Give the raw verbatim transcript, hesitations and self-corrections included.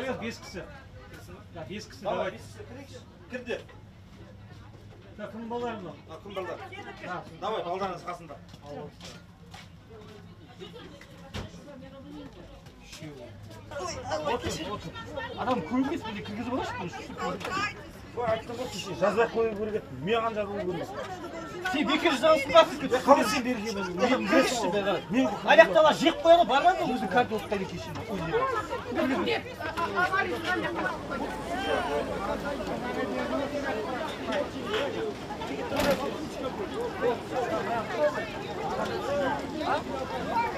yok, beş kişi. Ya beş kişi давай. Kirdi. Takım balar mı? Takım balar. Давай, балдарыңыз қасында. Адам көрмес бізге кіргізіп алайыншы бұны шүкір. Айттым ғой кеше жазбай қою керек еді. Маған жазылу керек. Сен бекер жазылсын ба сізге? Қалай сен берген мен берші бе қарай. Мен аяқтала жеп қояды бармады өзі кардиологқа кешін. Thank you.